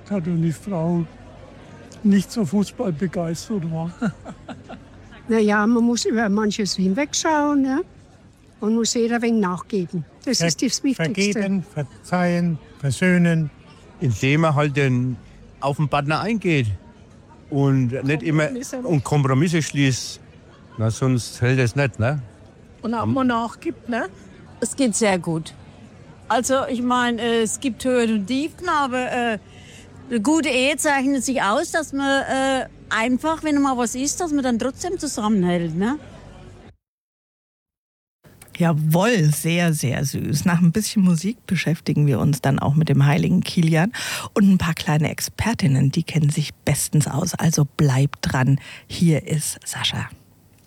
hat und die Frau nicht so Fußball begeistert war. Naja, man muss über manches hinwegschauen, ne? Und muss jeder ein wenig nachgeben. Das ist das Wichtigste. Vergeben, verzeihen, versöhnen. Indem man halt auf den Partner eingeht und nicht immer Kompromisse schließt. Na, sonst hält es nicht, ne? Und auch mal nachgibt, ne? Es geht sehr gut. Also ich meine, es gibt Höhen und Tiefen, aber eine gute Ehe zeichnet sich aus, dass man einfach, wenn mal was ist, dass man dann trotzdem zusammenhält, ne? Jawohl, sehr, sehr süß. Nach ein bisschen Musik beschäftigen wir uns dann auch mit dem heiligen Kilian. Und ein paar kleine Expertinnen, die kennen sich bestens aus. Also bleibt dran. Hier ist Sascha.